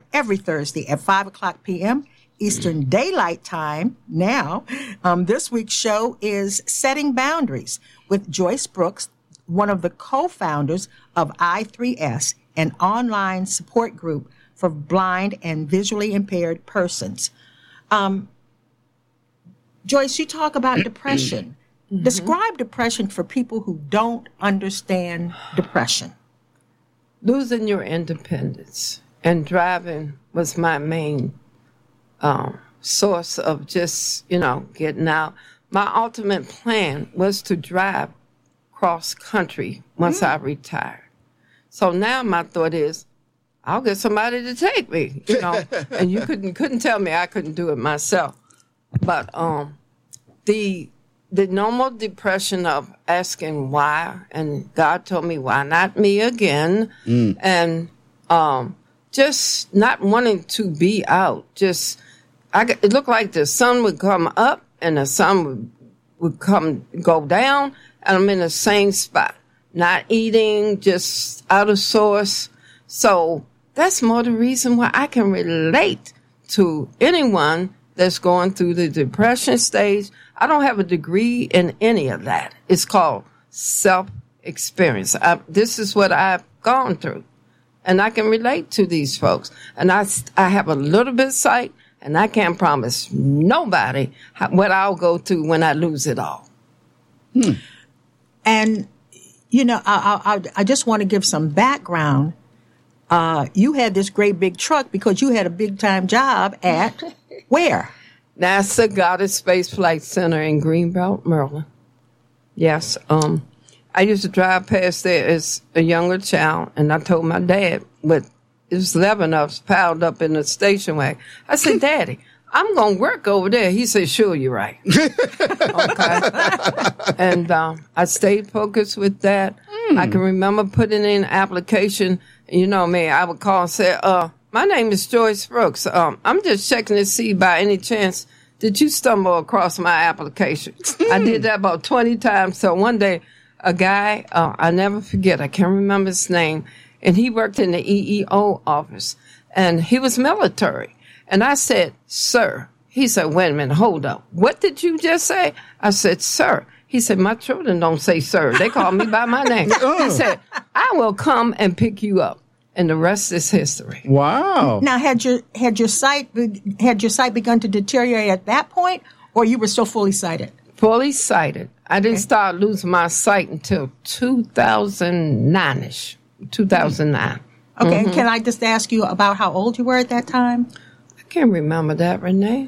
every Thursday at 5 o'clock p.m. Eastern Daylight Time. Now, this week's show is Setting Boundaries with Joyce Brooks, one of the co-founders of I3S, an online support group for blind and visually impaired persons. Joyce, you talk about depression. Mm-hmm. Describe depression for people who don't understand depression. Losing your independence and driving was my main source of just, getting out. My ultimate plan was to drive cross country once I retired. So now my thought is, I'll get somebody to take me, and you couldn't tell me I couldn't do it myself. But the normal depression of asking why, and God told me, why not me again? And just not wanting to be out. It looked like the sun would come up and the sun would go down, and I'm in the same spot. Not eating, just out of sorts. So that's more the reason why I can relate to anyone that's going through the depression stage. I don't have a degree in any of that. It's called self-experience. This is what I've gone through, and I can relate to these folks. And I have a little bit of sight, and I can't promise nobody what I'll go through when I lose it all. And, I just want to give some background. You had this great big truck because you had a big-time job at where? NASA Goddard Space Flight Center in Greenbelt, Maryland. Yes. I used to drive past there as a younger child, and I told my dad, it was 11 of us piled up in the station wagon. I said, Daddy, I'm going to work over there. He said, sure, you're right. Okay. And I stayed focused with that. I can remember putting in an application. You know me, I would call and say, my name is Joyce Brooks. I'm just checking to see by any chance did you stumble across my application. I did that about 20 times. So one day, a guy, I never forget, I can't remember his name, and he worked in the EEO office, and he was military. And I said, sir. He said, wait a minute, hold up. What did you just say? I said, sir. He said, my children don't say sir. They call me by my name. He said, I will come and pick you up. And the rest is history. Wow. Now, had your sight begun to deteriorate at that point, or you were still fully sighted? Fully sighted. I didn't start losing my sight until 2009-ish. 2009. Okay. Can I just ask you about how old you were at that time? I can't remember that, Renee.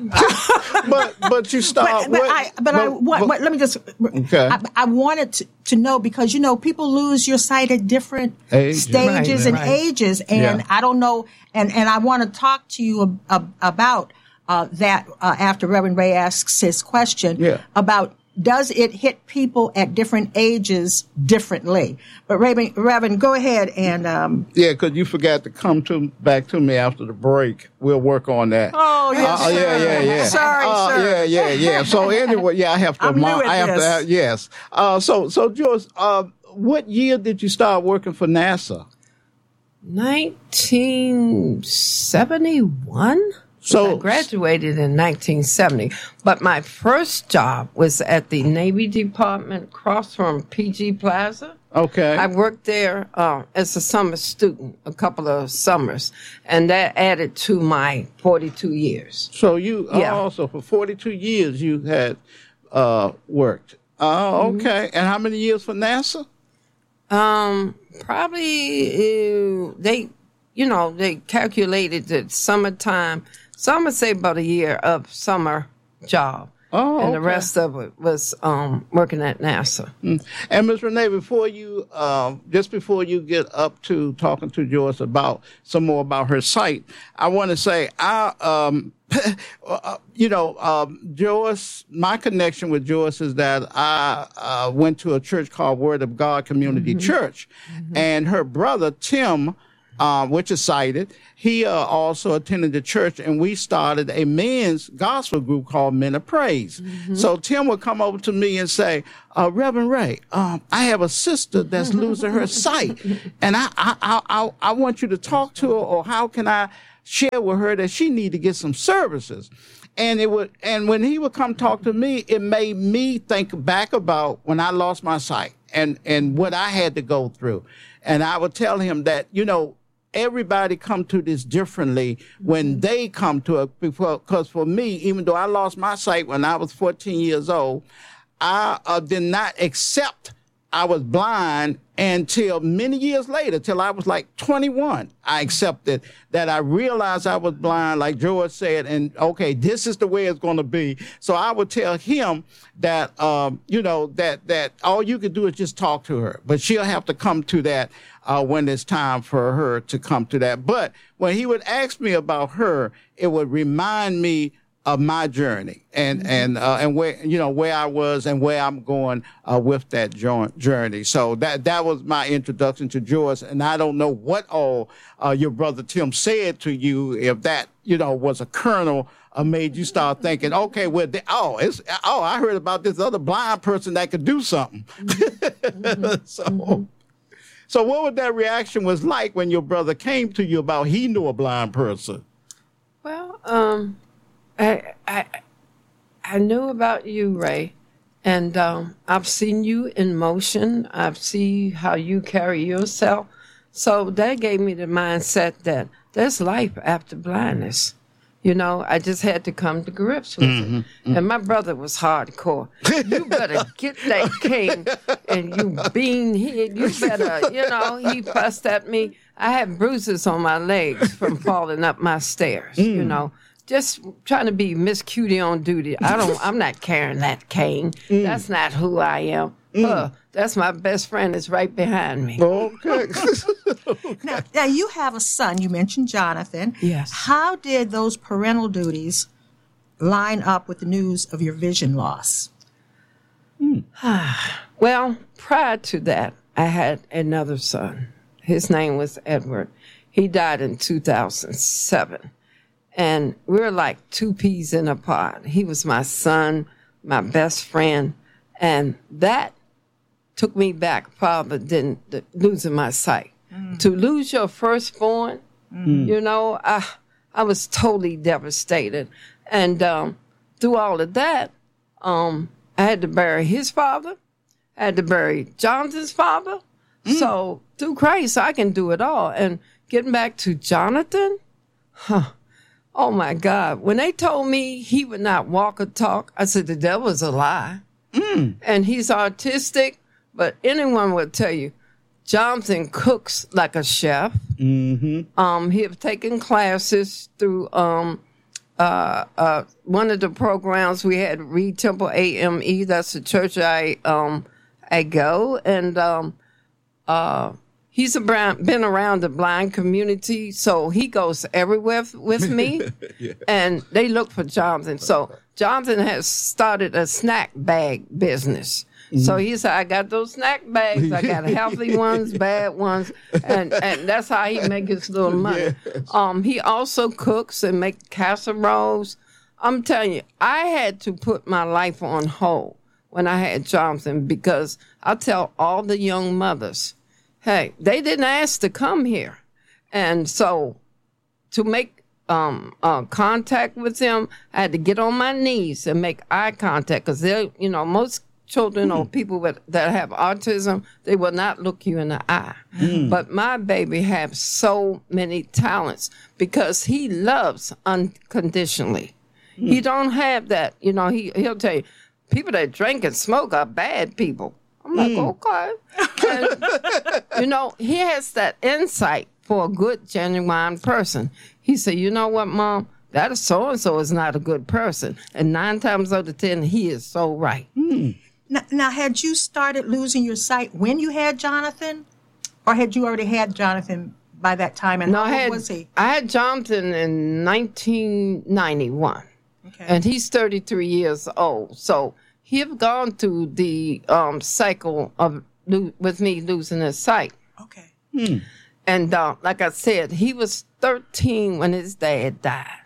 but you start. Let me just. Okay. I wanted to know because people lose your sight at different stages and ages, and I don't know, and I want to talk to you about that after Reverend Ray asks his question about. Does it hit people at different ages differently? But Reverend, go ahead and because you forgot to come back to me after the break. We'll work on that. Oh yes, yeah. Sorry, Yeah. So anyway, I have to. I'm new at this. Yes. So George, what year did you start working for NASA? 1971. So I graduated in 1970, but my first job was at the Navy Department across from PG Plaza. Okay. I worked there as a summer student a couple of summers, and that added to my 42 years. So you also, for 42 years, you had worked. Oh, okay. And how many years for NASA? Probably, they calculated that summertime. Some would say about a year of summer job. Oh, okay. And the rest of it was working at NASA. And Ms. Renee, before you get up to talking to Joyce about some more about her site, I want to say, Joyce, my connection with Joyce is that I went to a church called Word of God Community Church, and her brother Tim, which is sighted, he also attended the church, and we started a men's gospel group called Men of Praise. So Tim would come over to me and say, Reverend Ray, I have a sister that's losing her sight, and I want you to talk to her, or how can I shared with her that she needed to get some services. And when he would come talk to me, it made me think back about when I lost my sight and what I had to go through. And I would tell him that, everybody come to this differently when they come to it. Because for me, even though I lost my sight when I was 14 years old, I did not accept I was blind until many years later, till I was like 21. I accepted that. I realized I was blind, like George said, and okay, this is the way it's going to be. So I would tell him that, that all you could do is just talk to her, but she'll have to come to that when it's time for her to come to that. But when he would ask me about her, it would remind me of my journey and where I was and where I'm going with that journey. So that was my introduction to Joyce. And I don't know what all your brother Tim said to you, if that was a kernel made you start thinking, okay, well, I heard about this other blind person that could do something. So what was that reaction was like when your brother came to you about he knew a blind person? Well, I knew about you, Ray, and I've seen you in motion. I've seen how you carry yourself. So that gave me the mindset that there's life after blindness. I just had to come to grips with it. Mm-hmm. And my brother was hardcore. You better get that cane and you bean head. You better, he fussed at me. I had bruises on my legs from falling up my stairs, Just trying to be Miss Cutie on duty. I'm not carrying that cane. That's not who I am. That's my best friend that's right behind me. Okay. Now, you have a son. You mentioned Jonathan. Yes. How did those parental duties line up with the news of your vision loss? Well, prior to that, I had another son. His name was Edward. He died in 2007. And we're like two peas in a pod. He was my son, my best friend. And that took me back farther than losing my sight. To lose your firstborn, I was totally devastated. And through all of that, I had to bury his father. I had to bury Jonathan's father. So through Christ, I can do it all. And getting back to Jonathan, oh, my God. When they told me he would not walk or talk, I said, the devil's a lie. And he's autistic, but anyone would tell you, Jonathan cooks like a chef. Mm-hmm. He have taken classes through one of the programs we had, Reed Temple AME. That's the church I go. And he's been around the blind community, so he goes everywhere with me. Yeah. And they look for Jonathan. So Jonathan has started a snack bag business. So he said, I got those snack bags. I got healthy ones, bad ones. And that's how he make his little money. Yes. He also cooks and make casseroles. I'm telling you, I had to put my life on hold when I had Jonathan, because I tell all the young mothers, hey, they didn't ask to come here. And so to make contact with them, I had to get on my knees and make eye contact, because they, most children or people that have autism, they will not look you in the eye. But my baby has so many talents because he loves unconditionally. He don't have that, he'll tell you, people that drink and smoke are bad people. I'm like, okay. And, he has that insight for a good, genuine person. He said, you know what, Mom? That so-and-so is not a good person. And 9 times out of 10, he is so right. Now, had you started losing your sight when you had Jonathan? Or had you already had Jonathan by that time? And how old was he? I had Jonathan in 1991. Okay. And he's 33 years old. So he had gone through the cycle of with me losing his sight. Okay. And like I said, he was 13 when his dad died.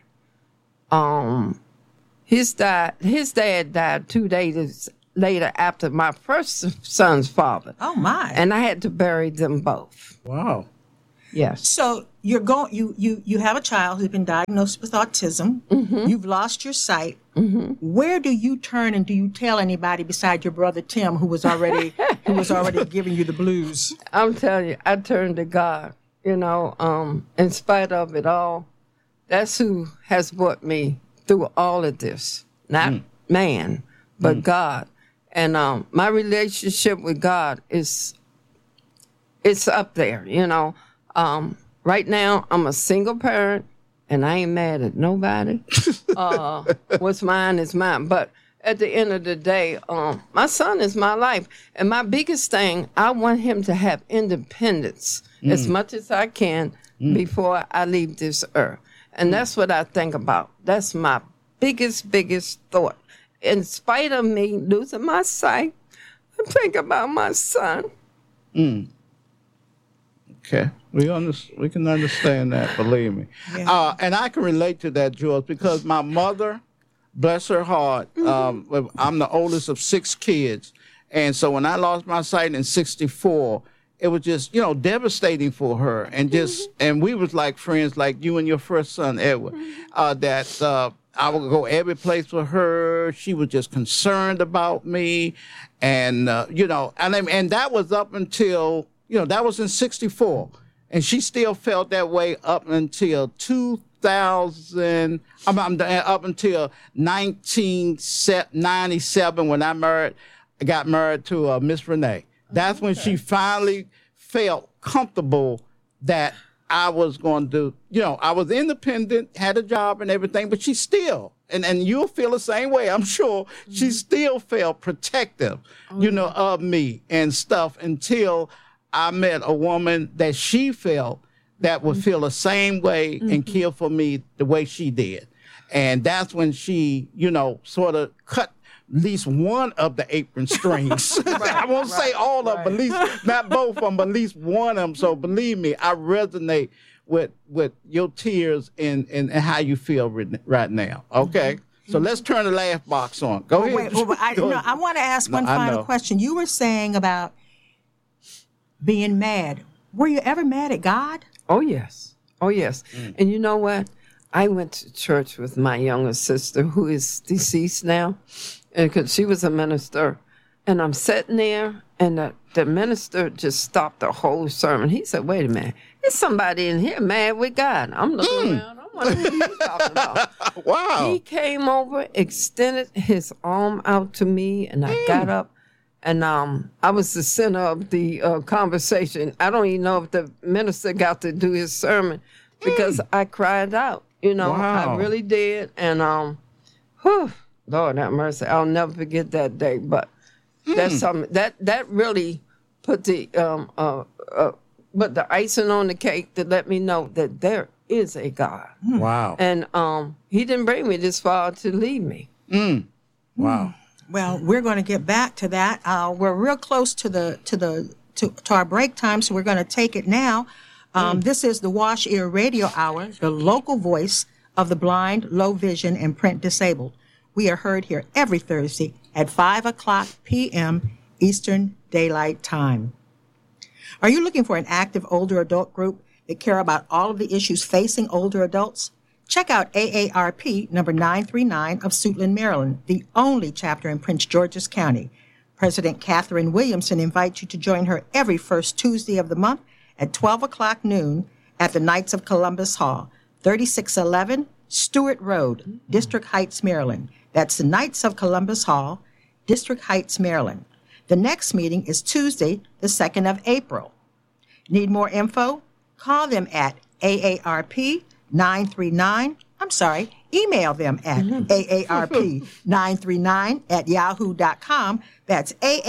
His dad died 2 days later after my first son's father. Oh, my. And I had to bury them both. Wow. Yes. So you have a child who's been diagnosed with autism. Mm-hmm. You've lost your sight. Mm-hmm. Where do you turn, and do you tell anybody beside your brother Tim, who was already giving you the blues? I'm telling you, I turn to God. You know, in spite of it all, that's who has brought me through all of this. Not man, but God. And my relationship with God it's up there. You know, right now I'm a single parent, and I ain't mad at nobody. What's mine is mine. But at the end of the day, my son is my life. And my biggest thing, I want him to have independence as much as I can before I leave this earth. And that's what I think about. That's my biggest thought. In spite of me losing my sight, I think about my son. Okay. We can understand that, believe me. Yeah. And I can relate to that, George, because my mother, bless her heart, I'm the oldest of 6 kids. And so when I lost my sight in 1964, it was just, devastating for her. And and we was like friends, like you and your first son, Edward, that I would go every place with her. She was just concerned about me. And, and that was up until, that was in 1964. And she still felt that way up until 2000, up until 1997 when I got married to Miss Renee. That's when she finally felt comfortable that I was going to, I was independent, had a job and everything, but she still, and you'll feel the same way, I'm sure, she still felt protective, of me and stuff until I met a woman that she felt that would feel the same way and care for me the way she did. And that's when she, sort of cut at least one of the apron strings. I won't say all of them, but at least, not both of them, but at least one of them. So believe me, I resonate with your tears and how you feel right now. Okay? So let's turn the laugh box on. Go ahead. Wait, I want to ask one final question. You were saying about being mad. Were you ever mad at God? Oh, yes. Oh, yes. And you know what? I went to church with my younger sister, who is deceased now, and because she was a minister. And I'm sitting there, and the minister just stopped the whole sermon. He said, wait a minute. There's somebody in here mad with God. I'm looking around. I'm wondering who you talking about. Wow. He came over, extended his arm out to me, and I got up. And I was the center of the conversation. I don't even know if the minister got to do his sermon because I cried out. Wow. I really did. And, Lord have mercy, I'll never forget that day. But that's something that really put the icing on the cake to let me know that there is a God. Wow. And he didn't bring me this far to leave me. Wow. Well, we're going to get back to that. We're real close to our break time, so we're going to take it now. This is the Wash Ear Radio Hour, the local voice of the blind, low vision, and print disabled. We are heard here every Thursday at 5:00 p.m. Eastern Daylight Time. Are you looking for an active older adult group that care about all of the issues facing older adults? Check out AARP number 939 of Suitland, Maryland, the only chapter in Prince George's County. President Catherine Williamson invites you to join her every first Tuesday of the month at 12:00 noon at the Knights of Columbus Hall, 3611 Stewart Road, District Heights, Maryland. That's the Knights of Columbus Hall, District Heights, Maryland. The next meeting is Tuesday, the 2nd of April. Need more info? Call them at AARP 939. Email them at AARP939@yahoo.com. That's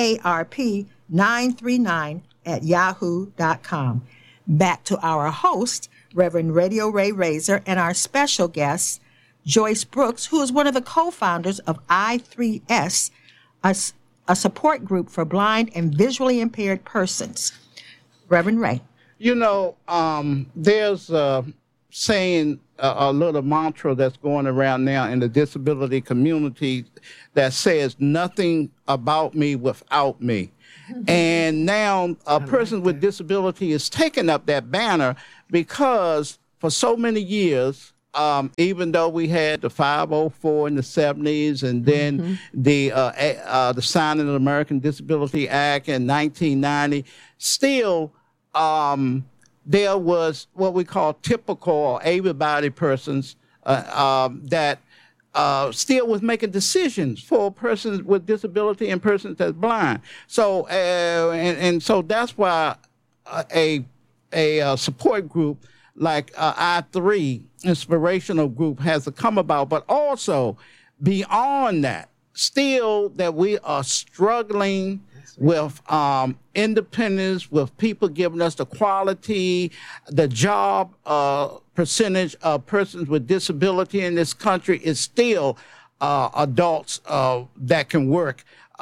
AARP939@yahoo.com. Back to our host, Reverend Radio Ray Razor, and our special guest, Joyce Brooks, who is one of the co-founders of I3S, a support group for blind and visually impaired persons. Reverend Ray. There's saying a little mantra that's going around now in the disability community that says nothing about me without me. And now a person with disability is taking up that banner because for so many years, even though we had the 504 in the 70s, and then the signing of the American Disability Act in 1990, still there was what we call typical or able-bodied persons that still was making decisions for persons with disability and persons that's blind. So and so that's why a support group like I3 Inspirational Group has to come about, but also beyond that, still that we are struggling with independence, with people giving us the quality, the job percentage of persons with disability in this country is still adults that can work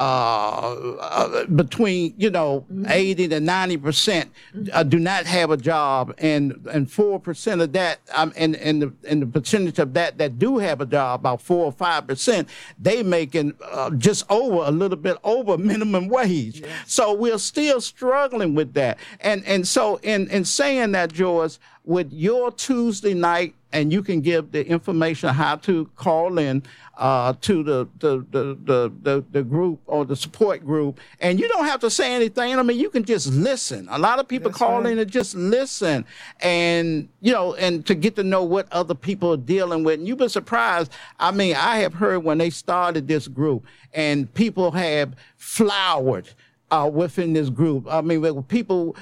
between 80 to 90% do not have a job, and 4% of that, and the percentage of that do have a job, about 4 or 5%, they making just over a little bit over minimum wage. Yes. So we're still struggling with that, and so in saying that, Joyce, with your Tuesday night, and you can give the information how to call in to the group or the support group, and you don't have to say anything. I mean, you can just listen. A lot of people call in and just listen, and and to get to know what other people are dealing with. And you've been surprised. I mean, I have heard when they started this group, and people have flowered within this group. I mean, people,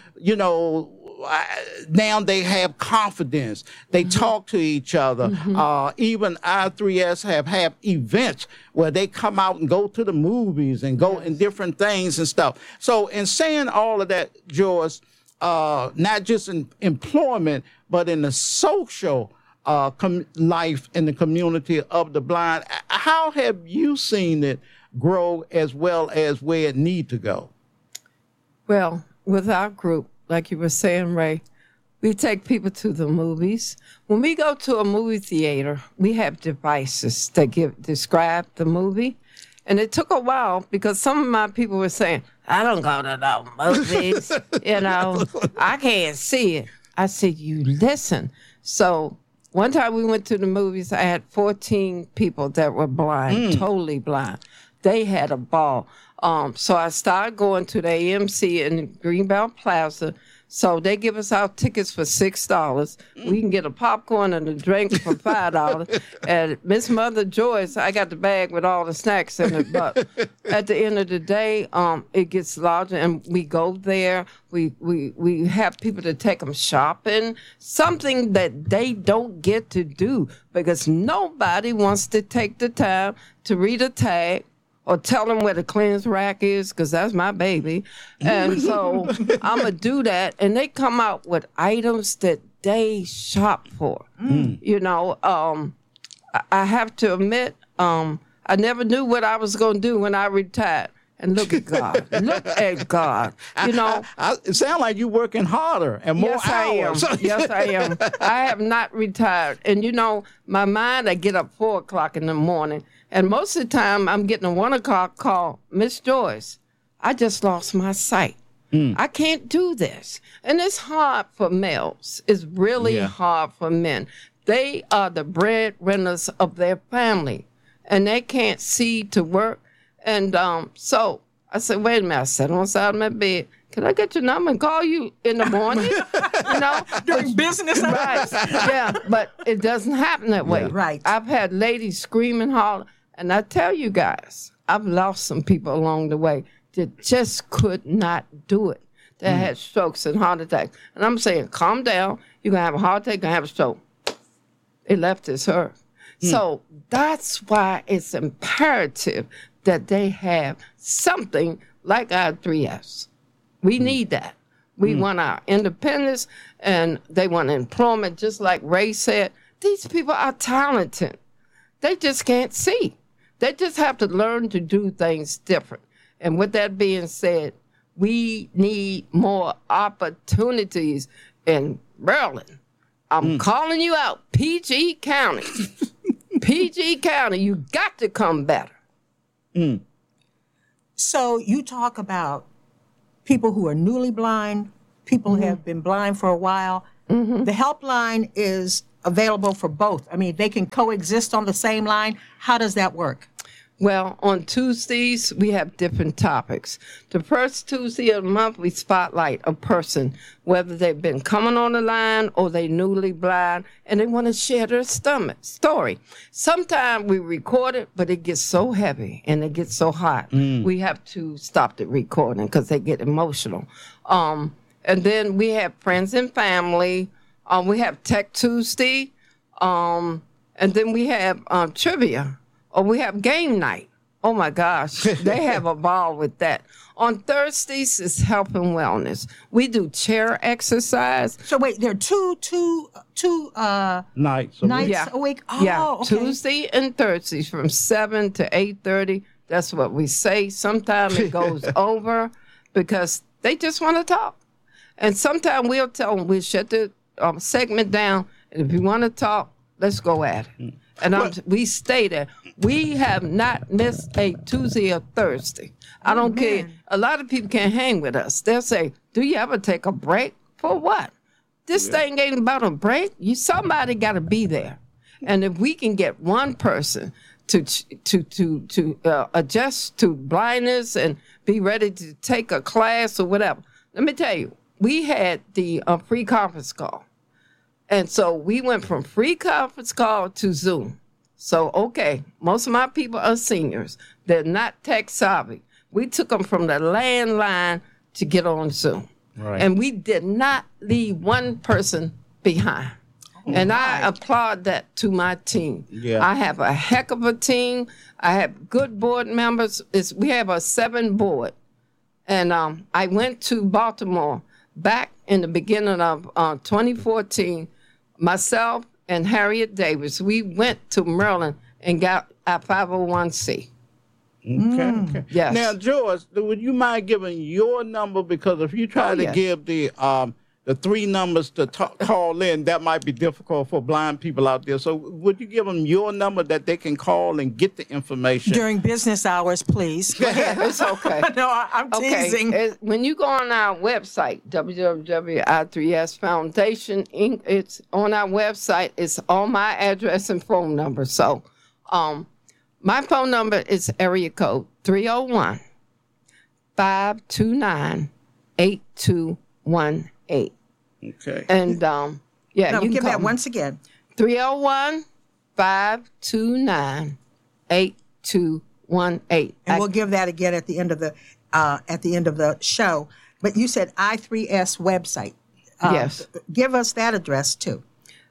now they have confidence. They talk to each other. Even I3S have events where they come out and go to the movies and go in different things and stuff. So in saying all of that, Joyce, not just in employment, but in the social life in the community of the blind, how have you seen it grow as well as where it need to go? Well, with our group, like you were saying, Ray, we take people to the movies. When we go to a movie theater, we have devices that describe the movie. And it took a while because some of my people were saying, I don't go to no movies. I can't see it. I said, you listen. So one time we went to the movies, I had 14 people that were blind, totally blind. They had a ball. So I started going to the AMC in Greenbelt Plaza. So they give us our tickets for $6. We can get a popcorn and a drink for $5. And Miss Mother Joyce, I got the bag with all the snacks in it. But at the end of the day, it gets larger, and we go there. We have people to take them shopping, something that they don't get to do because nobody wants to take the time to read a tag or tell them where the cleanse rack is, because that's my baby. And so I'm going to do that. And they come out with items that they shop for. I have to admit, I never knew what I was going to do when I retired. And look at God. Look at God. It sounds like you're working harder and more hours. Yes, I am. I have not retired. And, my mind, I get up 4 o'clock in the morning. And most of the time, I'm getting a 1 o'clock call, Miss Joyce, I just lost my sight. I can't do this. And it's hard for males. It's really hard for men. They are the breadwinners of their family, and they can't see to work. And so I said, wait a minute. I sat on the side of my bed. Can I get your number and call you in the morning? During business hours. Right. Yeah, but it doesn't happen that way. Right. I've had ladies screaming, holler. And I tell you guys, I've lost some people along the way that just could not do it. They had strokes and heart attacks. And I'm saying, calm down. You're going to have a heart attack, you're going to have a stroke. It left its earth. So that's why it's imperative that they have something like I3S. We need that. We want our independence, and they want employment, just like Ray said. These people are talented. They just can't see. They just have to learn to do things different. And with that being said, we need more opportunities in Maryland. I'm calling you out, PG County. PG County, you got to come better. So you talk about people who are newly blind, people who have been blind for a while. The helpline is available for both. I mean, they can coexist on the same line. How does that work? Well, on Tuesdays, we have different topics. The first Tuesday of the month, we spotlight a person, whether they've been coming on the line or they newly blind, and they want to share their story. Sometimes we record it, but it gets so heavy and it gets so hot. We have to stop the recording because they get emotional. And then we have friends and family. We have Tech Tuesday. And then we have trivia. Or we have game night. Oh, my gosh. They have a ball with that. On Thursdays, it's health and wellness. We do chair exercise. So, wait, there are two nights a week? Oh, yeah, okay. Tuesday and Thursdays from 7 to 8:30. That's what we say. Sometimes it goes over because they just want to talk. And sometimes we'll tell them, we'll shut the segment down, and if you want to talk, let's go at it. And we stay there. We have not missed a Tuesday or Thursday. I don't care. A lot of people can't hang with us. They'll say, do you ever take a break? For what? This thing ain't about a break. Somebody got to be there. And if we can get one person to adjust to blindness and be ready to take a class or whatever. Let me tell you, we had the free conference call. And so we went from free conference call to Zoom. So, okay, most of my people are seniors. They're not tech savvy. We took them from the landline to get on Zoom. Right. And we did not leave one person behind. And I applaud that to my team. Yeah. I have a heck of a team. I have good board members. We have a 7 board. And I went to Baltimore back in the beginning of 2014. Myself and Harriet Davis, we went to Maryland and got our 501c. Okay. Yes. Now, George, would you mind giving your number? Because if you try to give the 3 numbers to call in, that might be difficult for blind people out there. So would you give them your number that they can call and get the information? During business hours, please. It's okay. No, I'm teasing. When you go on our website, www.I3S Foundation, Inc., it's on our website. It's all my address and phone number. So my phone number is area code 301-529-8218. Okay. And you can give that once again. 301-529-8218. And we'll give that again at the end of the show. But you said I3S website. Yes. Give us that address too.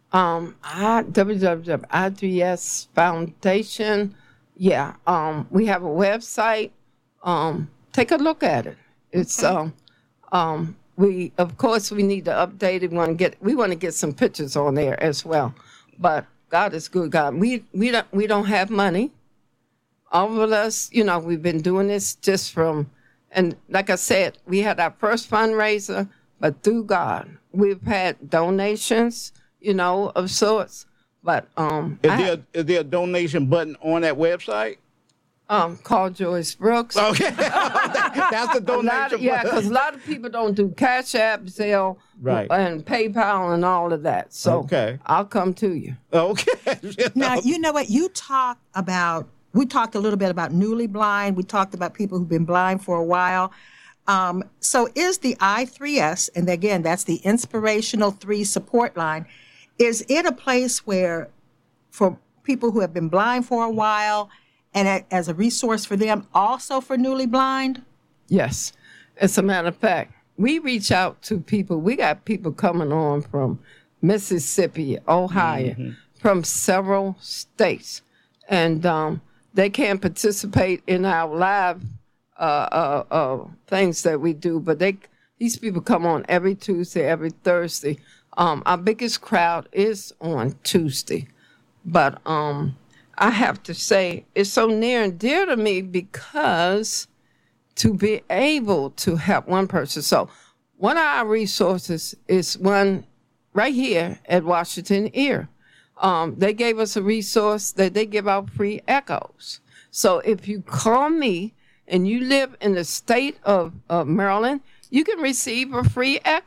www.I3S Foundation. Yeah. We have a website. Take a look at it. It's we need to update it. We want to get some pictures on there as well. But God is good. God, we don't have money. All of us, we've been doing this just and like I said, we had our first fundraiser, but through God, we've had donations, of sorts. But is there a donation button on that website? Call Joyce Brooks. Okay. That's the donation. Because a lot of people don't do Cash App, Zelle, and PayPal and all of that. So I'll come to you. Okay. Now, you know what? We talked a little bit about newly blind. We talked about people who've been blind for a while. So is the I3S, and again, that's the Inspirational 3 support line, is it a place where for people who have been blind for a while and as a resource for them, also for newly blind? Yes. As a matter of fact, we reach out to people. We got people coming on from Mississippi, Ohio, from several states. And they can't participate in our live things that we do, but these people come on every Tuesday, every Thursday. Our biggest crowd is on Tuesday. But I have to say, it's so near and dear to me because to be able to help one person. So one of our resources is one right here at Washington Ear. They gave us a resource that they give out free echoes. So if you call me and you live in the state of Maryland, you can receive a free echo.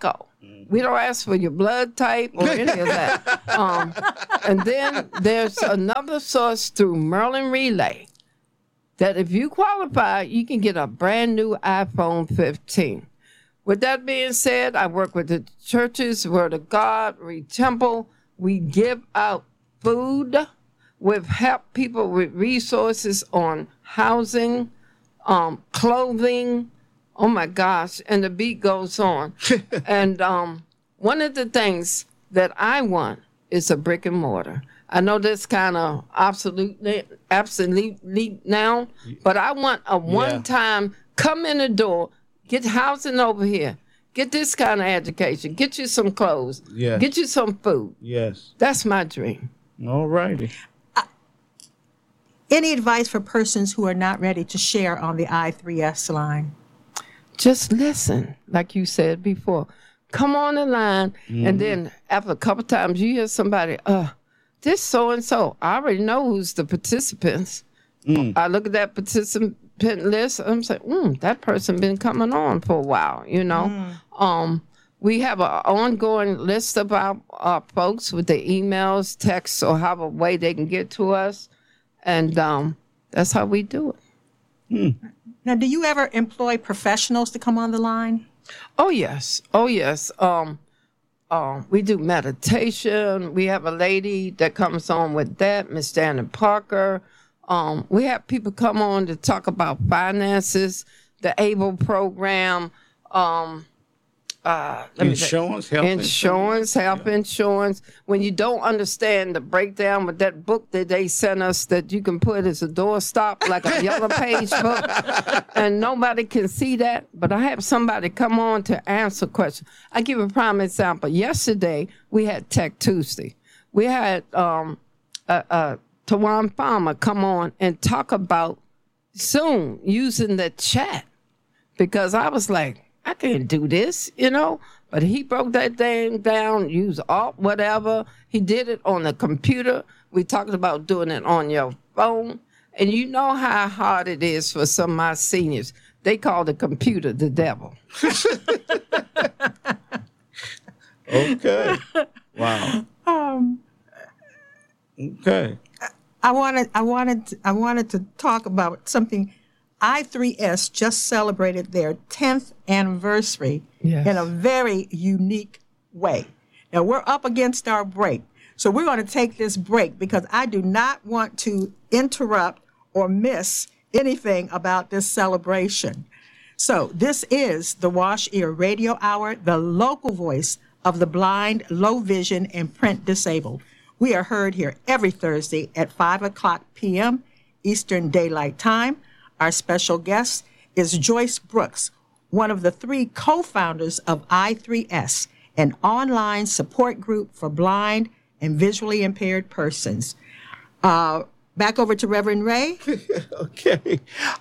We don't ask for your blood type or any of that. And then there's another source through Merlin Relay that if you qualify, you can get a brand new iPhone 15. With that being said, I work with the churches, Word of God, Reed Temple. We give out food. We've helped people with resources on housing, clothing. Oh, my gosh. And the beat goes on. And one of the things that I want is a brick and mortar. I know that's kind of obsolete now, but I want a one-time come in the door, get housing over here, get this kind of education, get you some clothes, get you some food. Yes. That's my dream. All righty. Any advice for persons who are not ready to share on the I3S line? Just listen, like you said before. Come on the line, and then after a couple times, you hear somebody, this so-and-so. I already know who's the participants. I look at that participant list, I'm saying, that person been coming on for a while, you know. We have an ongoing list of our folks with their emails, texts, or however way they can get to us, and that's how we do it. Now, do you ever employ professionals to come on the line? Oh, yes. We do meditation. We have a lady that comes on with that, Miss Janet Parker. We have people come on to talk about finances, the ABLE program, Insurance, health insurance. When you don't understand the breakdown with that book that they sent us that you can put as a doorstop, like a yellow page book, and nobody can see that. But I have somebody come on to answer questions. I give a prime example. Yesterday, we had Tech Tuesday. We had Tawan Farmer come on and talk about Zoom using the chat, because I was like, I can't do this, you know. But he broke that thing down, used alt whatever. He did it on the computer. We talked about doing it on your phone. And you know how hard it is for some of my seniors. They call the computer the devil. Okay. Wow. Okay. I wanted to talk about something. I3S just celebrated their 10th anniversary in a very unique way. Now, we're up against our break, so we're going to take this break because I do not want to interrupt or miss anything about this celebration. So this is the Wash Ear Radio Hour, the local voice of the blind, low vision, and print disabled. We are heard here every Thursday at 5 o'clock p.m. Eastern Daylight Time. Our special guest is Joyce Brooks, one of the 3 co-founders of I3S, an online support group for blind and visually impaired persons. Back over to Reverend Ray. Okay.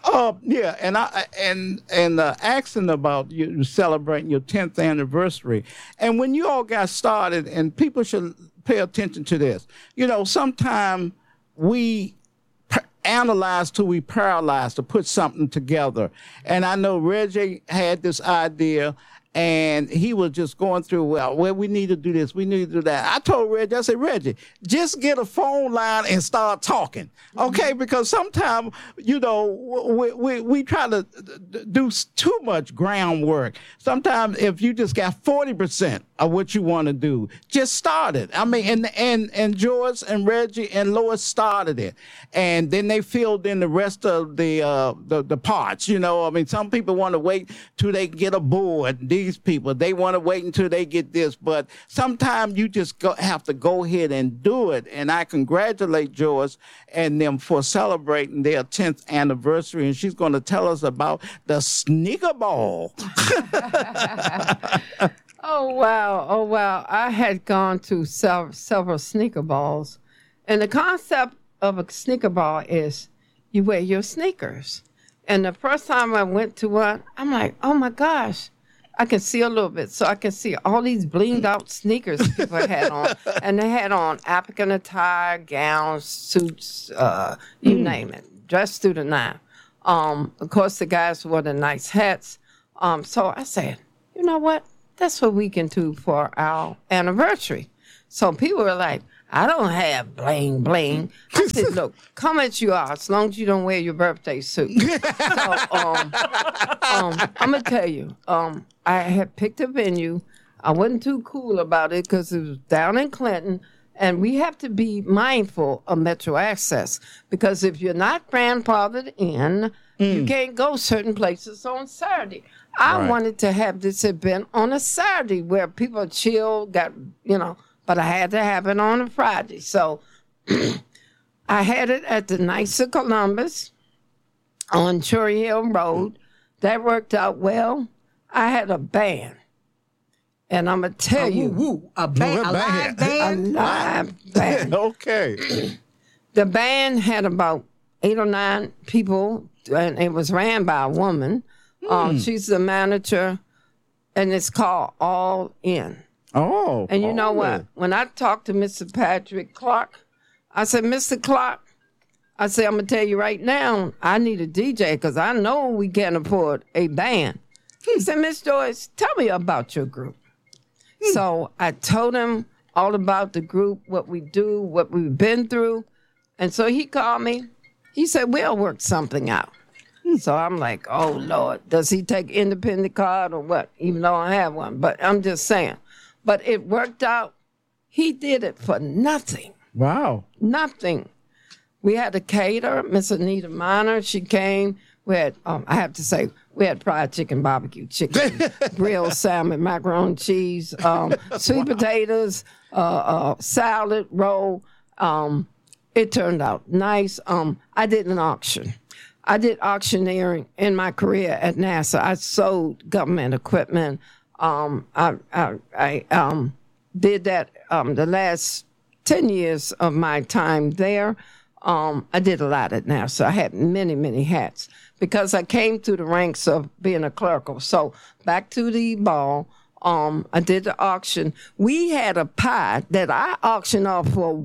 And asking about you celebrating your 10th anniversary. And when you all got started, and people should pay attention to this, you know, sometimes we analyze till we paralyzed to put something together. And I know Reggie had this idea, and he was just going through, well, we need to do this, we need to do that. I told Reggie, I said, Reggie, just get a phone line and start talking, okay? Because sometimes, you know, we try to do too much groundwork. Sometimes if you just got 40% of what you want to do, just start it. I mean, and George and Reggie and Lois started it, and then they filled in the rest of the parts. You know, I mean, some people want to wait till they get a board. These people, they want to wait until they get this, but sometimes you just have to go ahead and do it. And I congratulate George and them for celebrating their 10th anniversary, and she's going to tell us about the sneaker ball. Oh, wow. I had gone to several sneaker balls. And the concept of a sneaker ball is you wear your sneakers. And the first time I went to one, I'm like, oh, my gosh, I can see a little bit. So I can see all these blinged out sneakers people had on. And they had on African attire, gowns, suits, you name it, dressed to the nine. Of course, the guys wore the nice hats. So I said, you know what? that's what we can do for our anniversary. So people were like, I don't have bling bling. I said, look, come as you are, as long as you don't wear your birthday suit. So, I'm going to tell you, I had picked a venue. I wasn't too cool about it because it was down in Clinton. And we have to be mindful of Metro Access because if you're not grandfathered in, you can't go certain places on Saturday. I wanted to have this event on a Saturday where people chill, but I had to have it on a Friday. So I had it at the Knights of Columbus on Cherry Hill Road. That worked out well. I had a band. And I'm going to tell you. A live band? A live band. Okay. The band had about 8 or 9 people, and it was ran by a woman. She's the manager, and it's called All In. Oh. And you know what? When I talked to Mr. Patrick Clark, I said, Mr. Clark, I'm going to tell you right now, I need a DJ because I know we can't afford a band. He said, Miss Joyce, tell me about your group. So I told him all about the group, what we do, what we've been through. And so he called me. He said, we'll work something out. So I'm like, oh, Lord, does he take independent card or what? Even though I have one. But I'm just saying. But it worked out. He did it for nothing. Wow. Nothing. We had a caterer, Miss Anita Miner. She came. We had, I have to say, we had fried chicken, barbecue chicken, grilled salmon, macaroni and cheese, sweet potatoes, salad, roll. It turned out nice. I did an auction. I did auctioneering in my career at NASA. I sold government equipment. I did that the last 10 years of my time there. I did a lot at NASA. I had many, many hats because I came through the ranks of being a clerical. So back to the ball, I did the auction. We had a pie that I auctioned off for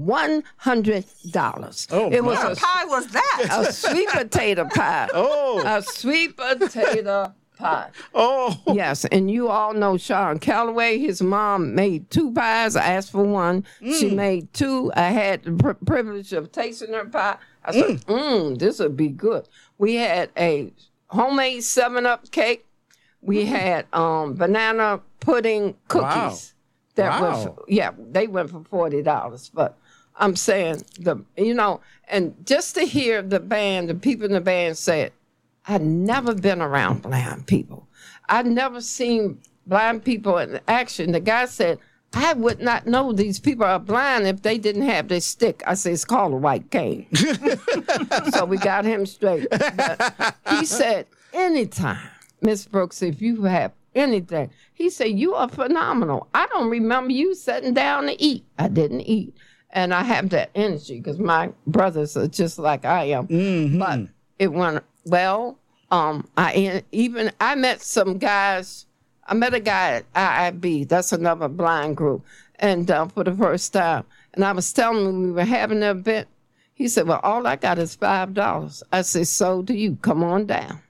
$100. Oh, what pie was that? A sweet potato pie. Oh. A sweet potato pie. Oh. Yes, and you all know Sean Calloway. His mom made 2 pies. I asked for 1. She made 2. I had the privilege of tasting her pie. I said, this would be good. We had a homemade 7-Up cake. We had banana pudding cookies. Wow. That was, they went for $40. But I'm saying, and just to hear the band, the people in the band said, I'd never been around blind people. I'd never seen blind people in action. The guy said, I would not know these people are blind if they didn't have this stick. I said, it's called a white cane. So we got him straight. But he said, anytime, Miss Brooks, if you have anything, he said, you are phenomenal. I don't remember you sitting down to eat. I didn't eat. And I have that energy because my brothers are just like I am. Mm-hmm. But it went well. I met some guys. I met a guy at IIB. That's another blind group. And for the first time. And I was telling him we were having an event. He said, well, all I got is $5. I said, so do you. Come on down.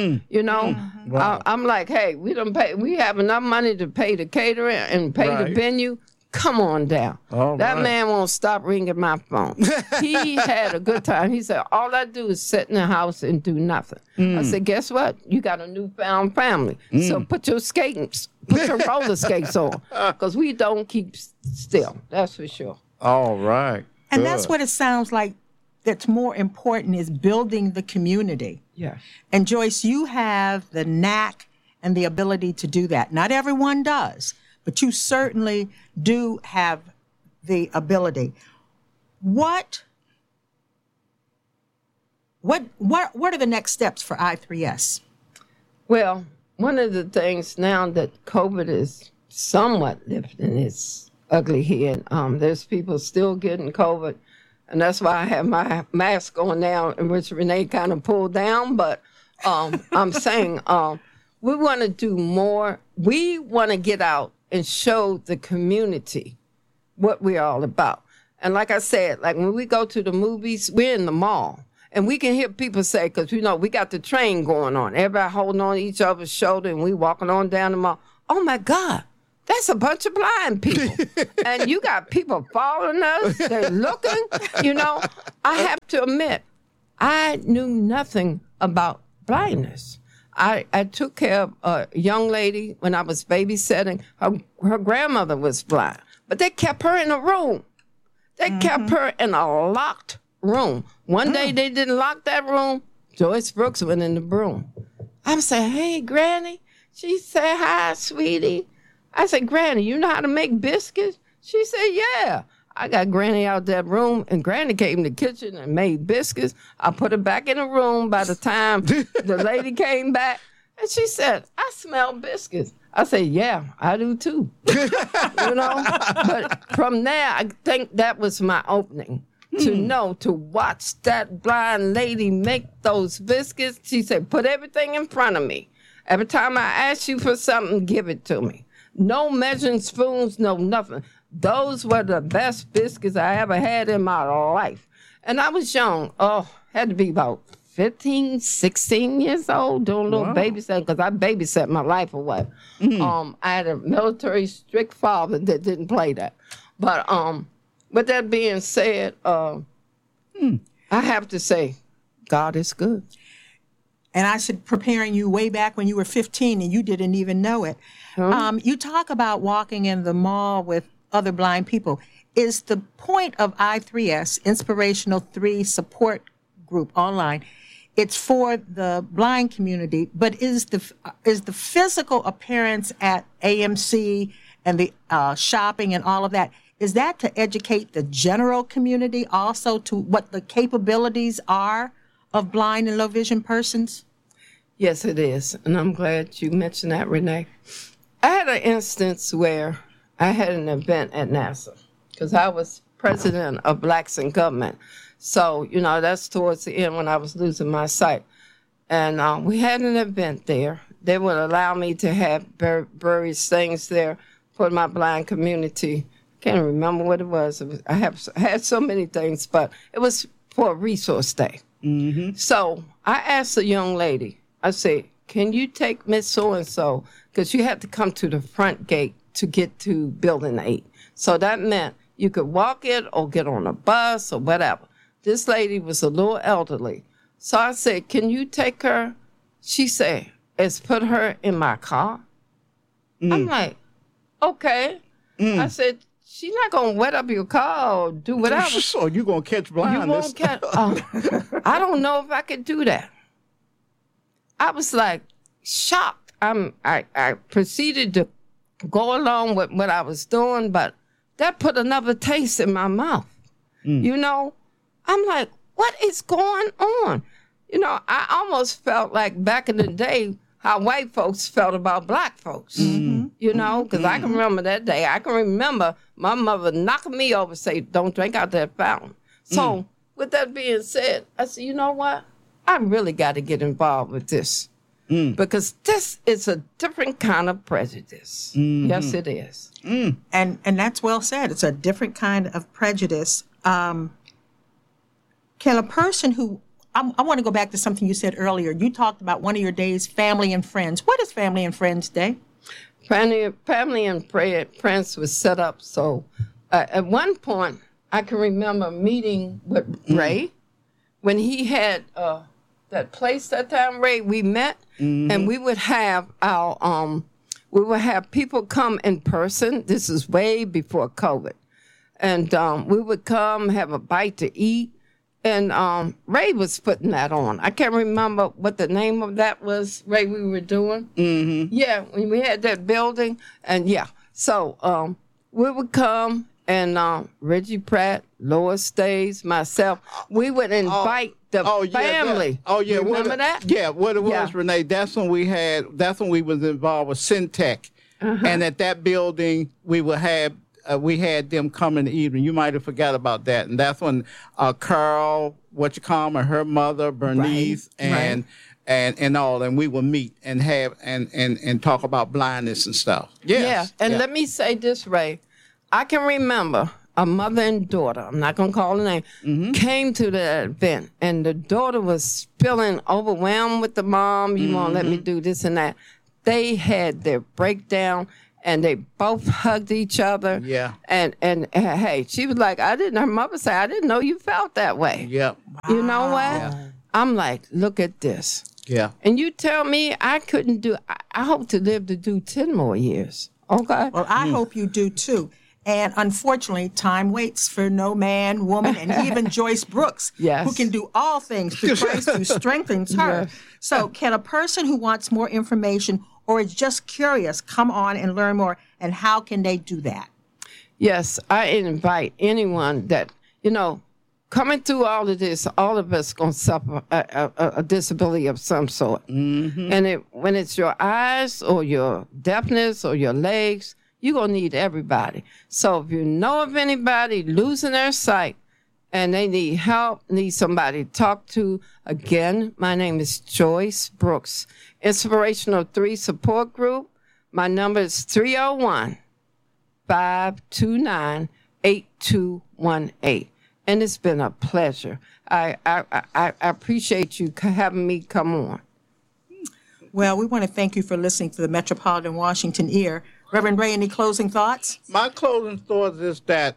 Wow. I'm like, hey, we have enough money to pay the caterer and pay the venue. Come on down. That man won't stop ringing my phone. He had a good time. He said, all I do is sit in the house and do nothing. I said, guess what? You got a newfound family. So put your roller skates on because we don't keep still. That's for sure. All right. And that's what it sounds like. That's more important is building the community. Yeah. And Joyce, you have the knack and the ability to do that. Not everyone does, but you certainly do have the ability. What are the next steps for I3S? Well, one of the things now that COVID is somewhat lifting its ugly head, there's people still getting COVID. And that's why I have my mask on now, in which Renee kind of pulled down. But I'm saying we want to do more. We want to get out and show the community what we're all about. And like I said, like when we go to the movies, we're in the mall. And we can hear people say, because, we got the train going on. Everybody holding on to each other's shoulder and we walking on down the mall. Oh, my God, that's a bunch of blind people. And you got people following us. They're looking. I have to admit, I knew nothing about blindness. I took care of a young lady when I was babysitting. Her grandmother was blind, but they kept her in a room. They kept her in a locked room. One day they didn't lock that room. Joyce Brooks went in the room. I'm saying, hey, Granny. She said, hi, sweetie. I said, Granny, you know how to make biscuits? She said, yeah. I got Granny out that room, and Granny came in the kitchen and made biscuits. I put her back in the room by the time the lady came back, and she said, I smell biscuits. I said, yeah, I do too. But from there, I think that was my opening to watch that blind lady make those biscuits. She said, put everything in front of me. Every time I ask you for something, give it to me. No measuring spoons, no nothing. Those were the best biscuits I ever had in my life. And I was young. Had to be about 15, 16 years old doing a little babysitting, because I babysat my life away. I had a military strict father that didn't play that. But with that being said, I have to say, God is good. And I said, preparing you way back when you were 15 and you didn't even know it. You talk about walking in the mall with other blind people. Is the point of I3S, Inspirational 3 Support Group online, it's for the blind community, but is the physical appearance at AMC and the shopping and all of that, is that to educate the general community also to what the capabilities are of blind and low vision persons? Yes, it is. And I'm glad you mentioned that, Renee. I had an instance where I had an event at NASA because I was president of Blacks in Government. So, that's towards the end when I was losing my sight. And we had an event there. They would allow me to have various things there for my blind community. Can't remember what it was. I had so many things, but it was for a resource day. Mm-hmm. So I asked a young lady, I said, can you take Miss So-and-so? Because you had to come to the front gate to get to Building 8. So that meant you could walk it or get on a bus or whatever. This lady was a little elderly. So I said, can you take her? She said, let's put her in my car. I'm like, okay. I said, she's not going to wet up your car or do whatever. So you're going to catch blindness. You won't catch. I don't know if I could do that. I was like shocked. I proceeded to go along with what I was doing, but that put another taste in my mouth. I'm like, what is going on? I almost felt like back in the day how white folks felt about black folks, because I can remember that day. I can remember my mother knocking me over, say, don't drink out that fountain. So with that being said, I said, you know what? I really got to get involved with this because this is a different kind of prejudice. Mm-hmm. Yes, it is. And that's well said. It's a different kind of prejudice. Can a person who, I want to go back to something you said earlier. You talked about one of your days, Family and Friends. What is Family and Friends Day? Family and Friends was set up. So at one point, I can remember meeting with Ray when he had that place that time, Ray, we met, and we would have people come in person. This is way before COVID. And we would come, have a bite to eat. And Ray was putting that on. I can't remember what the name of that was, Ray, we were doing. Mm-hmm. Yeah, when we had that building. And yeah, so we would come and Reggie Pratt, Lois Stays, myself, we would invite the family. Remember that? Yeah, what it was, Renee, that's when we was involved with Syntech. And at that building, we had them come in the evening. You might have forgot about that. And that's when Carl, her mother, Bernice, and all, and we would meet and have and talk about blindness and stuff. Yes. Yeah. And let me say this, Ray. I can remember a mother and daughter, I'm not going to call her name, came to the event, and the daughter was feeling overwhelmed with the mom. You won't let me do this and that. They had their breakdown. and they both hugged each other. Yeah. And hey, she was like, her mother said, I didn't know you felt that way. Yep. Wow. You know what? Yeah. I'm like, look at this. Yeah. And you tell me I couldn't do, I hope to live to do 10 more years. Okay. Well, I hope you do too. And unfortunately, time waits for no man, woman, and even Joyce Brooks, who can do all things through Christ who strengthens her. Yes. So can a person who wants more information or is just curious come on and learn more? And how can they do that? Yes, I invite anyone that, coming through all of this, all of us going to suffer a disability of some sort. Mm-hmm. And when it's your eyes or your deafness or your legs, you're going to need everybody. So if you know of anybody losing their sight and they need help, need somebody to talk to, again, my name is Joyce Brooks, Inspirational 3 Support Group. My number is 301-529-8218. And it's been a pleasure. I appreciate you having me come on. Well, we want to thank you for listening to the Metropolitan Washington Ear. Reverend Ray, any closing thoughts? My closing thoughts is that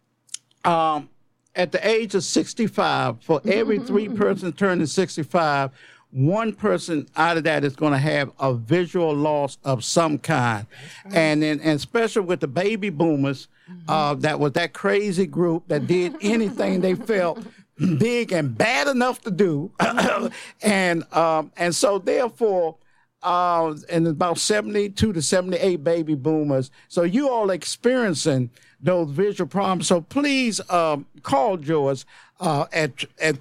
at the age of 65, for every 3 persons turning 65, 1 person out of that is going to have a visual loss of some kind. Right. And especially with the baby boomers, that was that crazy group that did anything they felt big and bad enough to do. And so therefore, and about 72 to 78 baby boomers. So you all experiencing those visual problems. So please call Joyce at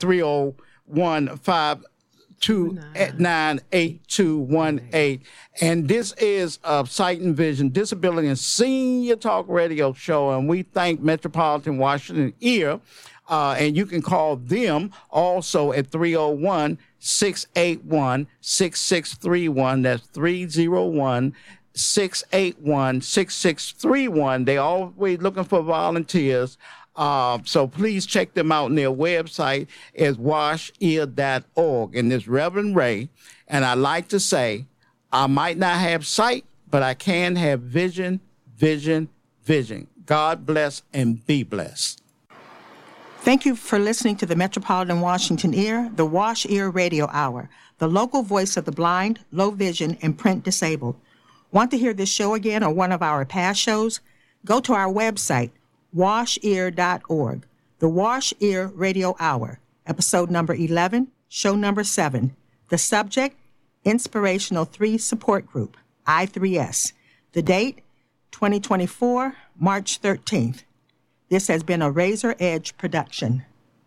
301-529-8218. And this is Sight and Vision Disability and Senior Talk Radio Show. And we thank Metropolitan Washington Ear. And you can call them also at 301-681-6631. That's 301-681-6631. They're always looking for volunteers. So please check them out. And their website is washear.org. And this Reverend Ray, and I like to say, I might not have sight, but I can have vision, vision, vision. God bless and be blessed. Thank you for listening to the Metropolitan Washington Ear, the Wash Ear Radio Hour, the local voice of the blind, low vision, and print disabled. Want to hear this show again or one of our past shows? Go to our website, washear.org. The Wash Ear Radio Hour, episode number 11, show number 7. The subject, Inspirational 3 Support Group, I3S. The date, 2024, March 13th. This has been a Razor Edge production.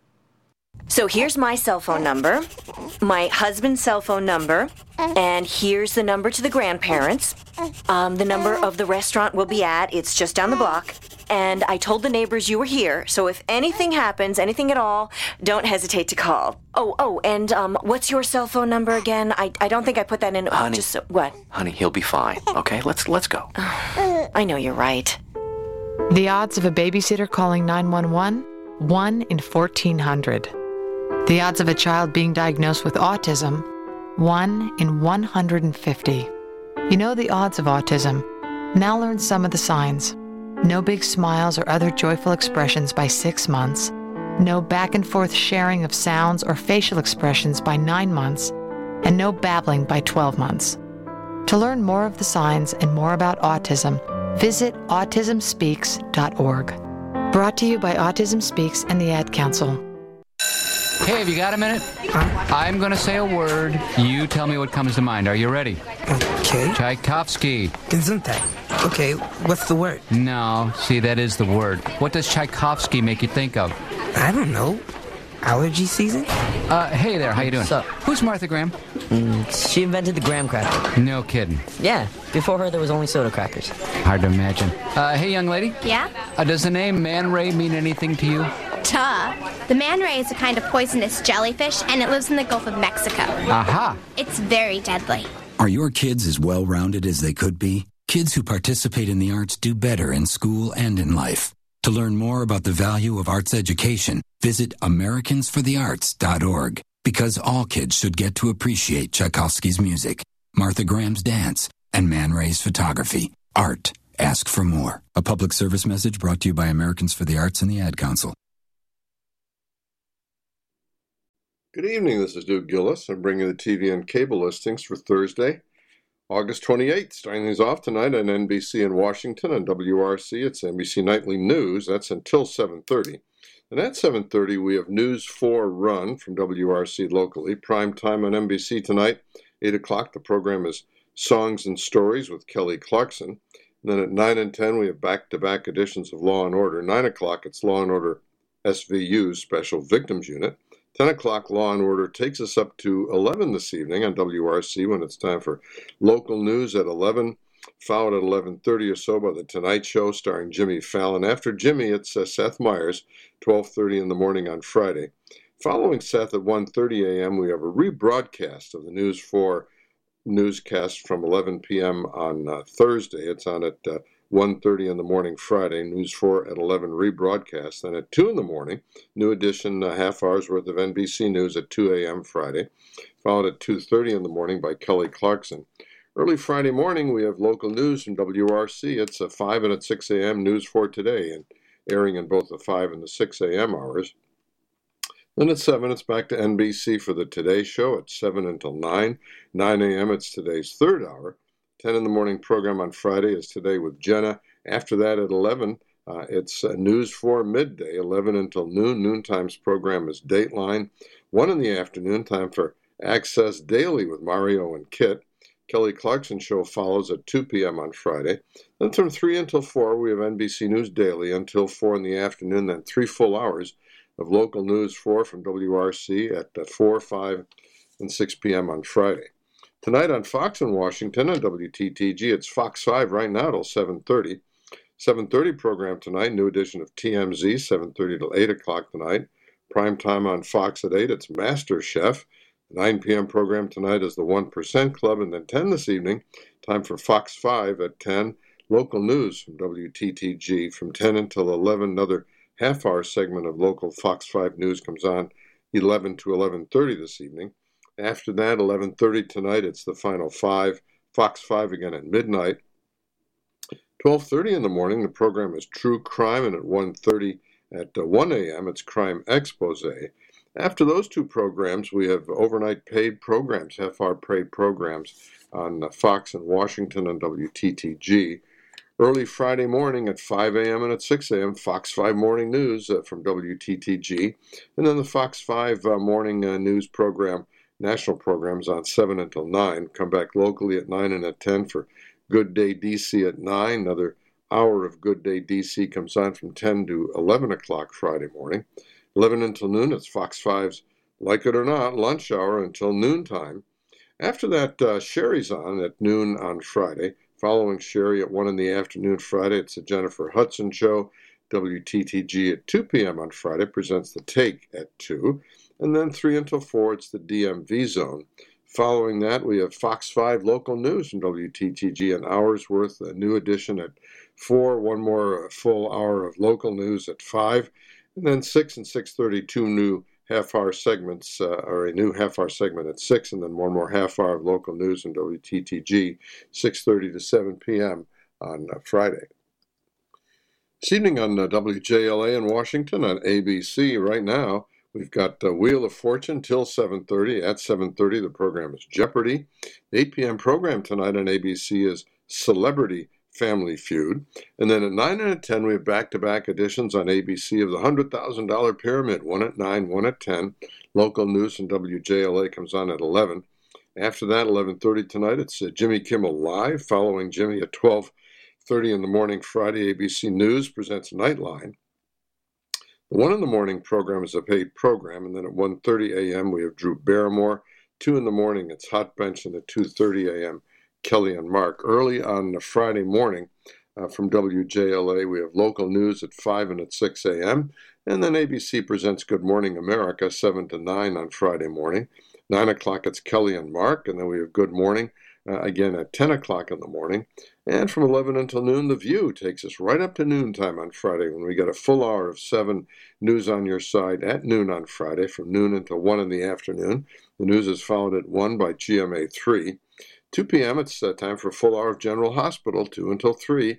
So here's my cell phone number, my husband's cell phone number, and here's the number to the grandparents. The number of the restaurant we'll be at, it's just down the block. And I told the neighbors you were here, so if anything happens, anything at all, don't hesitate to call. And what's your cell phone number again? I don't think I put that in. Honey, what? Honey, he'll be fine, okay? Let's go. I know you're right. The odds of a babysitter calling 911? 1 in 1,400. The odds of a child being diagnosed with autism? 1 in 150. You know the odds of autism. Now learn some of the signs. No big smiles or other joyful expressions by 6 months. No back and forth sharing of sounds or facial expressions by 9 months. And no babbling by 12 months. To learn more of the signs and more about autism, visit autismspeaks.org. Brought to you by Autism Speaks and the Ad Council. Hey, have you got a minute? I'm going to say a word. You tell me what comes to mind. Are you ready? Okay. Tchaikovsky. Gesundheit. Okay, what's the word? No, see, that is the word. What does Tchaikovsky make you think of? I don't know. Allergy season? Hey there, how you doing? What's up? Who's Martha Graham? She invented the graham cracker. No kidding. Yeah, before her there was only soda crackers. Hard to imagine. Hey, young lady? Yeah? Does the name Man Ray mean anything to you? Duh. The man ray is a kind of poisonous jellyfish, and it lives in the Gulf of Mexico. Aha! It's very deadly. Are your kids as well-rounded as they could be? Kids who participate in the arts do better in school and in life. To learn more about the value of arts education, visit AmericansForTheArts.org. Because all kids should get to appreciate Tchaikovsky's music, Martha Graham's dance, and Man Ray's photography. Art Ask for more. A public service message brought to you by Americans for the Arts and the Ad Council. Good evening, this is Duke Gillis. I'm bringing the TV and cable listings for Thursday, August 28th. Starting things off tonight on NBC in Washington and WRC. It's NBC Nightly News. That's until 7:30. And at 7:30, we have News 4 Run from WRC locally. Prime time on NBC tonight, 8 o'clock. The program is Songs and Stories with Kelly Clarkson. And then at 9 and 10, we have back-to-back editions of Law & Order. 9 o'clock, it's Law & Order SVU's Special Victims Unit. 10 o'clock, Law & Order takes us up to 11 this evening on WRC when it's time for local news at 11, followed at 11:30 or so by The Tonight Show starring Jimmy Fallon. After Jimmy, it's Seth Meyers, 12:30 in the morning on Friday. Following Seth at 1:30 a.m., we have a rebroadcast of the News 4 newscast from 11 p.m. on Thursday. It's on at 1:30 in the morning Friday, News 4 at 11 rebroadcast. Then at 2 in the morning, new edition, half hour's worth of NBC News at 2 a.m. Friday, followed at 2:30 in the morning by Kelly Clarkson. Early Friday morning, we have local news from WRC. It's at 5 and at 6 a.m. News 4 Today, and airing in both the 5 and the 6 a.m. hours. Then at 7, it's back to NBC for the Today Show at 7 until 9. 9 a.m., it's Today's third hour. 10 in the morning program on Friday is Today with Jenna. After that at 11, it's News 4 midday, 11 until noon. Noontime's program is Dateline. 1 in the afternoon, time for Access Daily with Mario and Kit. Kelly Clarkson Show follows at 2 p.m. on Friday. Then from 3 until 4, we have NBC News Daily until 4 in the afternoon, then 3 full hours of local News 4 from WRC at 4, 5, and 6 p.m. on Friday. Tonight on Fox in Washington on WTTG, it's Fox 5 right now till 7:30. 7:30 program tonight, new edition of TMZ, 7:30 till 8 o'clock tonight. Prime time on Fox at 8, it's Master Chef. 9 p.m. program tonight is the 1% Club, and then 10 this evening, time for Fox 5 at 10. Local news from WTTG from 10 until 11. Another half-hour segment of local Fox 5 news comes on 11 to 11:30 this evening. After that, 11:30 tonight, it's the final 5, Fox 5 again at midnight. 12:30 in the morning, the program is True Crime, and at 1:30 at 1 a.m., it's Crime Expose. After those two programs, we have overnight paid programs, half-hour paid programs on Fox in Washington and WTTG. Early Friday morning at 5 a.m. and at 6 a.m., Fox 5 Morning News from WTTG. And then the Fox 5 morning news program, national programs on 7 until 9. Come back locally at 9 and at 10 for Good Day DC at 9. Another hour of Good Day DC comes on from 10 to 11 o'clock Friday morning. 11 until noon, it's Fox 5's Like It or Not lunch hour until noontime. After that, Sherry's on at noon on Friday. Following Sherry at 1 in the afternoon Friday, it's the Jennifer Hudson Show. WTTG at 2 p.m. on Friday presents The Take at 2. And then 3 until 4, it's the DMV Zone. Following that, we have Fox 5 local news from WTTG, an hour's worth, a new edition at 4, one more full hour of local news at 5, and then 6 and 6:30, two new half-hour segments, or a new half-hour segment at 6, and then one more half-hour of local news in WTTG, 6:30 to 7 p.m. on Friday. This evening on WJLA in Washington on ABC right now, we've got Wheel of Fortune till 7:30. At 7:30, the program is Jeopardy! The 8 p.m. program tonight on ABC is Celebrity Family Feud. And then at 9 and at 10, we have back-to-back editions on ABC of the $100,000 Pyramid, 1 at 9, 1 at 10. Local news from WJLA comes on at 11. After that, 11:30 tonight, it's Jimmy Kimmel Live. Following Jimmy at 12:30 in the morning Friday, ABC News presents Nightline. The 1 in the morning program is a paid program, and then at 1:30 a.m. we have Drew Barrymore. 2 in the morning, it's Hot Bench, and at 2:30 a.m., Kelly and Mark. Early on Friday morning from WJLA, we have local news at 5 and at 6 a.m., and then ABC presents Good Morning America, 7 to 9 on Friday morning. 9 o'clock, it's Kelly and Mark, and then we have Good Morning again at 10 o'clock in the morning. And from 11 until noon, The View takes us right up to noontime on Friday when we get a full hour of 7 news on your side at noon on Friday, from noon until 1 in the afternoon. The news is followed at 1 by GMA 3. 2 p.m., it's time for a full hour of General Hospital, 2 until 3.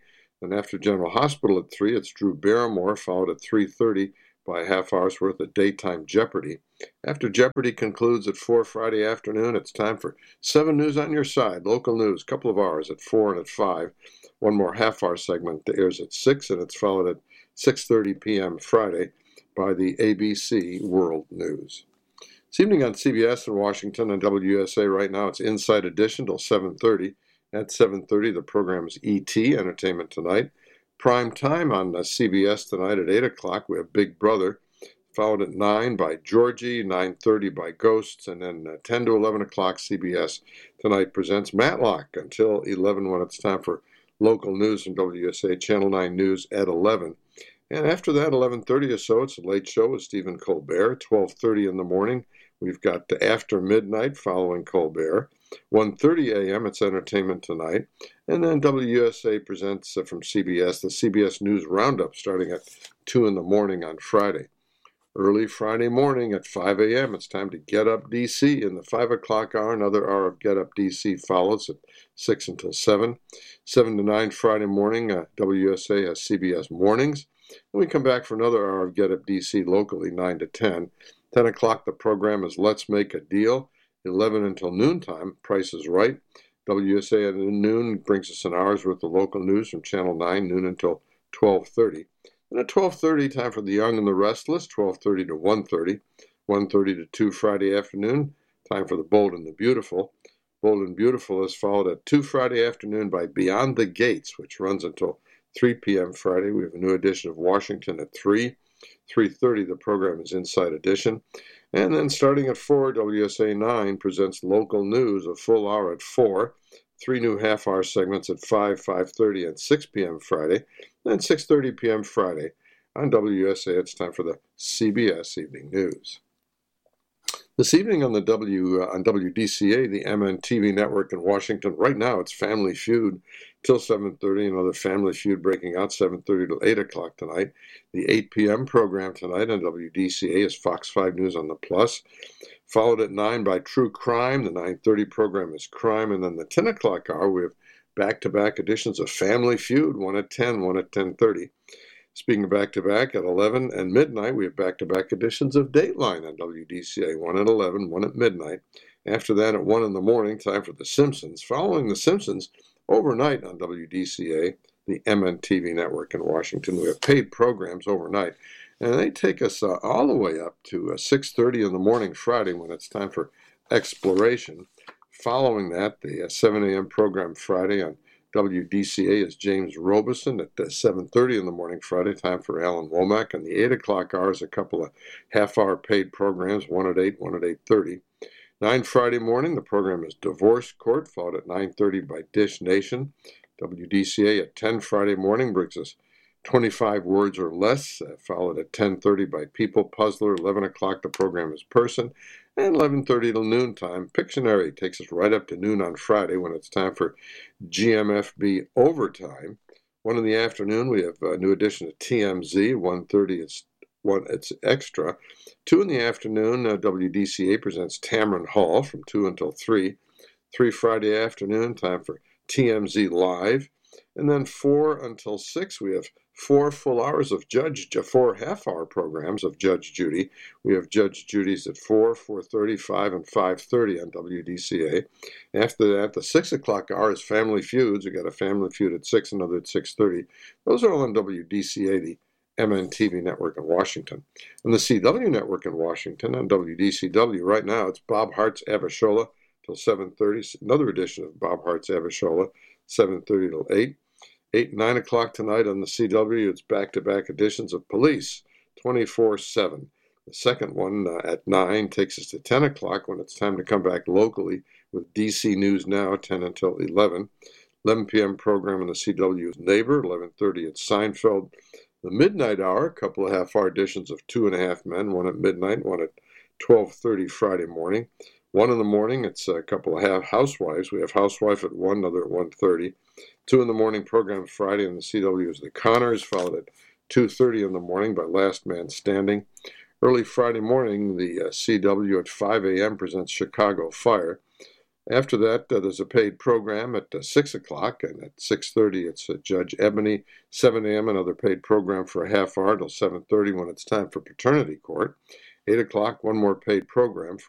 Then after General Hospital at 3, it's Drew Barrymore, followed at 3:30 by a half hour's worth of daytime Jeopardy. After Jeopardy concludes at 4 Friday afternoon, it's time for 7 News on Your Side, local news, couple of hours at 4 and at 5. One more half-hour segment that airs at 6, and it's followed at 6:30 p.m. Friday by the ABC World News. This evening on CBS in Washington and WUSA right now, it's Inside Edition till 7:30. At 7:30, the program is E.T., Entertainment Tonight. Prime time on CBS tonight at 8 o'clock, we have Big Brother, followed at 9 by Georgie, 9:30 by Ghosts, and then 10 to 11 o'clock, CBS Tonight presents Matlock until 11 when it's time for local news from WUSA, Channel 9 News at 11. And after that, 11:30 or so, it's a late show with Stephen Colbert. 12:30 in the morning, we've got After Midnight following Colbert. 1:30 a.m., it's Entertainment Tonight. And then WUSA presents from CBS the CBS News Roundup starting at 2 in the morning on Friday. Early Friday morning at 5 a.m., it's time to Get Up DC. In the 5 o'clock hour, another hour of Get Up DC follows at 6 until 7. 7 to 9 Friday morning, WUSA has CBS Mornings. And we come back for another hour of Get Up DC locally, 9 to 10. 10 o'clock, the program is Let's Make a Deal. 11 until noontime, Price is Right. WUSA at noon brings us an hour's worth of local news from Channel 9, noon until 12:30. And at 12:30, time for The Young and the Restless, 12:30 to 1:30. 1:30 to 2 Friday afternoon, time for The Bold and the Beautiful. Bold and Beautiful is followed at 2 Friday afternoon by Beyond the Gates, which runs until 3 p.m. Friday. We have a new edition of Washington at 3. 3:30, the program is Inside Edition. And then starting at 4, WUSA 9 presents local news, a full hour at 4. 3 new half-hour segments at 5, 5:30, and 6 p.m. Friday. Then 6:30 p.m. Friday. On WUSA, it's time for the CBS Evening News. This evening on WDCA, the MNTV network in Washington, right now it's Family Feud till 7:30, another Family Feud breaking out 7:30 to 8 o'clock tonight. The 8 p.m. program tonight on WDCA is Fox 5 News on the Plus, followed at 9 by True Crime. The 9:30 program is Crime, and then the 10 o'clock hour we have back-to-back editions of Family Feud, one at 10, one at 10:30. Speaking of back-to-back, at 11 and midnight, we have back-to-back editions of Dateline on WDCA, one at 11, one at midnight. After that, at 1 in the morning, time for The Simpsons. Following The Simpsons, overnight on WDCA, the MNTV network in Washington. We have paid programs overnight, and they take us all the way up to 6:30 in the morning Friday when it's time for Exploration. Following that, the 7 a.m. program Friday on WDCA is James Robeson at 7:30 in the morning Friday, time for Alan Womack. And the 8 o'clock hour is a couple of half-hour paid programs, one at 8, one at 8:30. 9 Friday morning, the program is Divorce Court, followed at 9:30 by Dish Nation. WDCA at 10 Friday morning brings us 25 Words or Less, followed at 10:30 by People Puzzler. 11 o'clock, the program is Person. And 11:30 till noontime, Pictionary takes us right up to noon on Friday when it's time for GMFB Overtime. 1 in the afternoon, we have a new edition of TMZ. 1:30, it's extra. 2 in the afternoon, WDCA presents Tamron Hall from 2 until 3. 3 Friday afternoon, time for TMZ Live. And then 4 until 6, we have 4 full hours of 4 half-hour programs of Judge Judy. We have Judge Judy's at 4, 4:30, 5, and 5:30 on WDCA. After that, the 6 o'clock hour is Family Feuds. We got a Family Feud at 6, another at 6:30. Those are all on WDCA, the MNTV network in Washington. And the CW network in Washington on WDCW right now, it's Bob Hart's Abishola till 7:30. Another edition of Bob Hart's Abishola, 7:30 till 8. 8, 9 o'clock tonight on the CW, it's back-to-back editions of Police, 24/7. The second one at 9 takes us to 10 o'clock when it's time to come back locally with DC News Now, 10 until 11. 11 p.m. program on the CW is Neighbor, 11:30 at Seinfeld. The midnight hour, a couple of half-hour editions of 2.5 Men, one at midnight, one at 12:30 Friday morning. 1 in the morning, it's a couple of Housewives. We have Housewife at 1, another at 1:30. 2 in the morning program Friday on the CW is The Connors, followed at 2:30 in the morning by Last Man Standing. Early Friday morning, the CW at 5 a.m. presents Chicago Fire. After that, there's a paid program at 6 o'clock, and at 6:30 it's Judge Ebony. 7 a.m. another paid program for a half hour till 7:30 when it's time for paternity court. 8 o'clock, one more paid program for